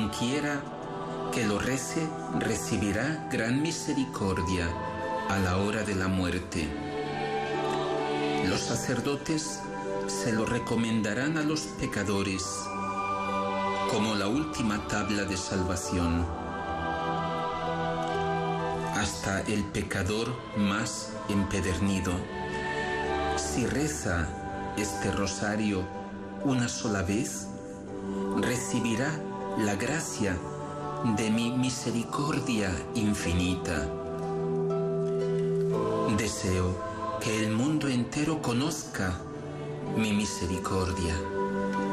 quiera que lo rece recibirá gran misericordia a la hora de la muerte. Los sacerdotes se lo recomendarán a los pecadores como la última tabla de salvación. Hasta el pecador más empedernido, si reza este rosario una sola vez, recibirá la gracia de mi misericordia infinita. Deseo que el mundo entero conozca mi misericordia.